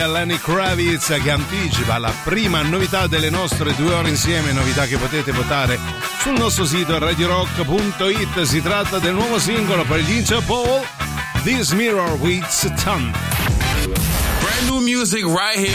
Lenny Kravitz che anticipa la prima novità delle nostre 2 ore insieme, novità che potete votare sul nostro sito radiorock.it. Si tratta del nuovo singolo per gli Interpol, This Mirror with Ton. Brand new music right here.